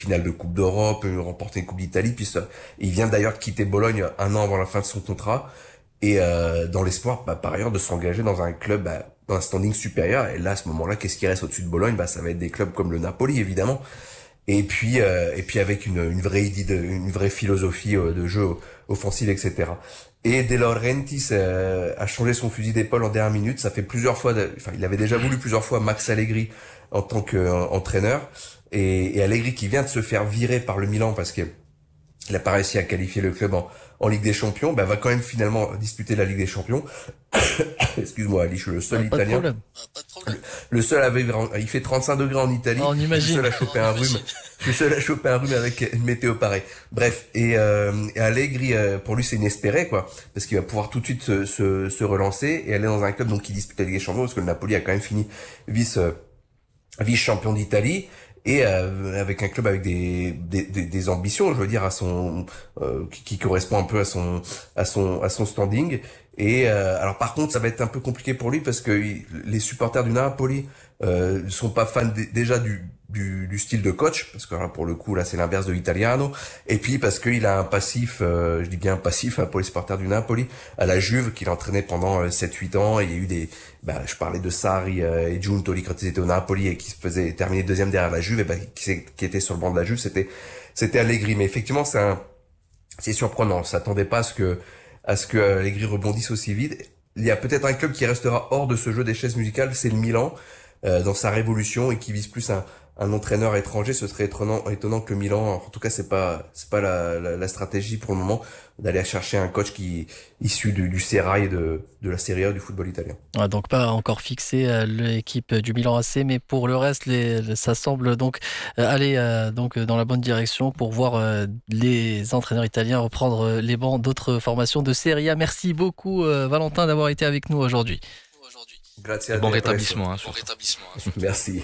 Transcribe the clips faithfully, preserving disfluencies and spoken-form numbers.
finale de Coupe d'Europe, euh, remporté une Coupe d'Italie, puis ça, il vient d'ailleurs de quitter Bologne un an avant la fin de son contrat, et euh, dans l'espoir, bah, par ailleurs, de s'engager dans un club bah, dans un standing supérieur. Et là, à ce moment-là, qu'est-ce qui reste au-dessus de Bologne? Bah, ça va être des clubs comme le Napoli, évidemment. Et puis, euh, et puis avec une, une vraie idée, de, une vraie philosophie euh, de jeu offensive, et cetera. Et De Laurentiis euh, a changé son fusil d'épaule en dernière minute. Ça fait plusieurs fois, de, enfin, il avait déjà voulu plusieurs fois Max Allegri en tant qu'entraîneur. Et, et Allegri qui vient de se faire virer par le Milan parce que il a pas réussi à qualifier le club en, en Ligue des Champions, bah, va quand même finalement disputer la Ligue des Champions. Excuse-moi, Ali, je suis le seul Ah, pas de Italien. problème. Le, le seul avait, il fait trente-cinq degrés en Italie. Ah, on Je suis le imagine. seul à choper un rhume. Je suis le seul à choper un rhume avec une météo pareille. Bref, et, euh, et Allegri, euh, pour lui, c'est inespéré, quoi, parce qu'il va pouvoir tout de suite se, se, se relancer et aller dans un club donc qui dispute la Ligue des Champions, parce que le Napoli a quand même fini vice euh, vice-champion d'Italie. Et euh, avec un club avec des, des, des, des ambitions, je veux dire, à son euh, qui, qui correspond un peu à son à son à son standing. Et euh, alors par contre, ça va être un peu compliqué pour lui parce que il, les supporters du Napoli euh, sont pas fans d- déjà du, du du style de coach, parce que là, pour le coup là c'est l'inverse de l'Italiano. Et puis parce qu'il a un passif, euh, je dis bien un passif hein, pour les supporters du Napoli, à la Juve qu'il entraînait pendant euh, sept huit ans. Et il y a eu des bah, je parlais de Sarri euh, et Giuntoli quand ils étaient au Napoli et qui se faisaient terminer deuxième derrière la Juve, et bah, qui, qui était sur le banc de la Juve, c'était c'était Allegri. Mais effectivement, c'est un, c'est surprenant. On s'attendait pas à ce que à ce que Allegri rebondisse aussi vite. Il y a peut-être un club qui restera hors de ce jeu des chaises musicales, c'est le Milan, euh, dans sa révolution et qui vise plus un un entraîneur étranger. Ce serait étonnant, étonnant que le Milan, en tout cas, c'est pas c'est pas la, la, la stratégie pour le moment d'aller chercher un coach qui issu du, du Serail de de la Serie A du football italien. Ah, donc pas encore fixé euh, l'équipe du Milan A C, mais pour le reste, les, ça semble donc euh, aller euh, donc dans la bonne direction pour voir euh, les entraîneurs italiens reprendre euh, les bancs d'autres formations de Serie A. Merci beaucoup euh, Valentin d'avoir été avec nous aujourd'hui. Grazie Et a bon te, presto. rétablissement, hein, surtout. Merci.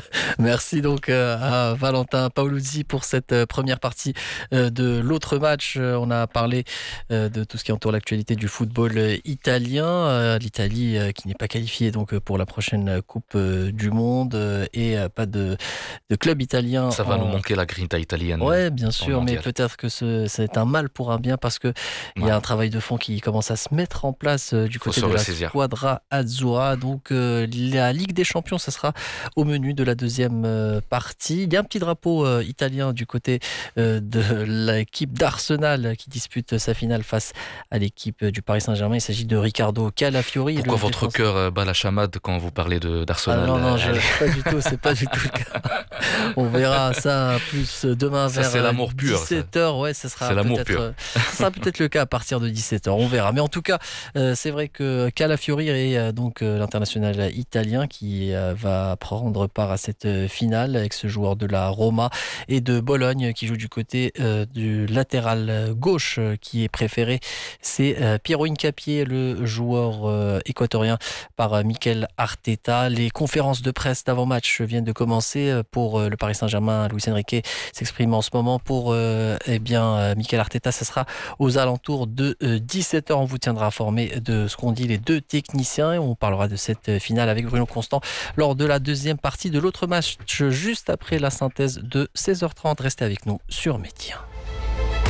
Merci donc euh, à Valentin Paoluzzi pour cette euh, première partie euh, de l'autre match. Euh, On a parlé euh, de tout ce qui entoure l'actualité du football euh, italien. Euh, L'Italie euh, qui n'est pas qualifiée donc euh, pour la prochaine Coupe euh, du Monde euh, et euh, pas de, de club italien. Ça va en... nous manquer la grinta italienne. Ouais, bien dans le sûr, mais mondial. peut-être que ce, c'est un mal pour un bien parce que il y Ouais. a un travail de fond qui commence à se mettre en place euh, du Faut côté se de la ressaisir. Squadra Azzurra. Donc euh, la Ligue des Champions, ça sera au menu de la deuxième euh, partie. Il y a un petit drapeau euh, italien du côté euh, de l'équipe d'Arsenal qui dispute sa finale face à l'équipe du Paris Saint-Germain. Il s'agit de Riccardo Calafiori. Pourquoi le votre défenseur- cœur euh, bat la chamade quand vous parlez de Ah d'Arsenal? non, non, euh, je, allez. pas du tout, c'est pas du tout le cas. On verra ça plus demain Ça, vers c'est l'amour pur, ça. dix-sept heures. Ouais, ce sera C'est l'amour peut-être pur. euh, ce sera peut-être le cas à partir de dix-sept heures. On verra. Mais en tout cas, euh, c'est vrai que Calafiori est euh, donc euh, l'international italien qui euh, va prendre part à cette euh, finale avec ce joueur de la Roma et de Bologne qui joue du côté euh, du latéral gauche euh, qui est préféré. C'est euh, Piero Hincapié, le joueur euh, équatorien par euh, Mikel Arteta. Les conférences de presse d'avant-match viennent de commencer euh, pour euh, le Paris Saint-Germain. Luis Enrique s'exprime en ce moment pour euh, eh bien euh, Mikel Arteta. Ce sera aux alentours de euh, dix-sept heures. On vous tiendra informé de ce qu'ont dit les deux techniciens et on parlera de cette euh, finale avec Bruno Constant lors de la deuxième partie de l'autre match juste après la synthèse de seize heures trente. Restez avec nous sur Média.